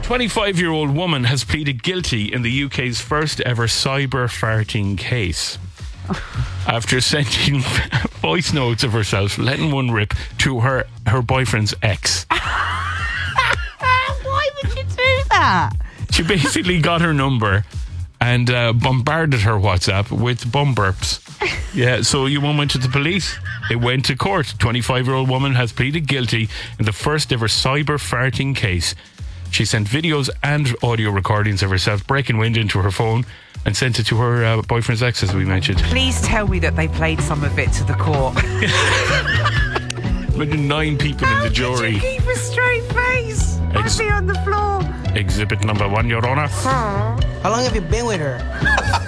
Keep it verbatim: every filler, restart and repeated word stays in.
twenty-five-year-old woman has pleaded guilty in the U K's first ever cyber farting case after sending voice notes of herself, letting one rip to her, her boyfriend's ex. Why would you do that? She basically got her number and uh, bombarded her WhatsApp with bum burps. Yeah, so you one went to the police. It went to court. twenty-five-year-old woman has pleaded guilty in the first ever cyber farting case. She sent videos and audio recordings of herself breaking wind into her phone and sent it to her uh, boyfriend's ex, as we mentioned. Please tell me that they played some of it to the court. Imagine nine people How in the jury. Did you keep a straight face? Ex- I'd be on the floor. Exhibit number one, Your Honour. How long have you been with her?